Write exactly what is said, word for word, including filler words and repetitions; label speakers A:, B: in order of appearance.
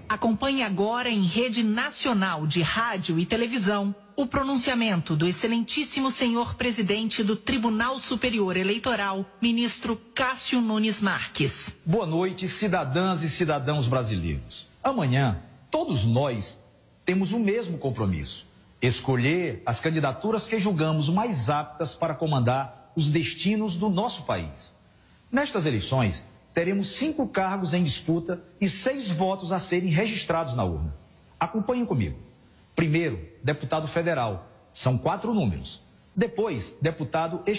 A: Acompanhe agora em rede nacional de rádio e televisão o pronunciamento do excelentíssimo senhor presidente do Tribunal Superior Eleitoral, ministro Cássio Nunes Marques.
B: Boa noite, cidadãs e cidadãos brasileiros. Amanhã, todos nós temos o mesmo compromisso: escolher as candidaturas que julgamos mais aptas para comandar os destinos do nosso país. Nestas eleições, teremos cinco cargos em disputa e seis votos a serem registrados na urna. Acompanhem comigo. Primeiro, deputado federal. São quatro números. Depois, deputado estadual.